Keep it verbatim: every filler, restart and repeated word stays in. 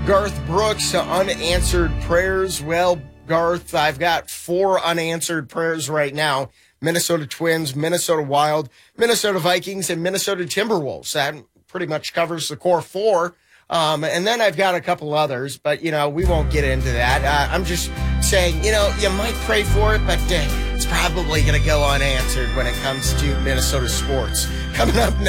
Garth Brooks, uh, unanswered prayers. Well, Garth, I've got four unanswered prayers right now. Minnesota Twins, Minnesota Wild, Minnesota Vikings, and Minnesota Timberwolves. That pretty much covers the core four. Um, and then I've got a couple others, but, you know, we won't get into that. Uh, I'm just saying, you know, you might pray for it, but uh, it's probably going to go unanswered when it comes to Minnesota sports. Coming up next.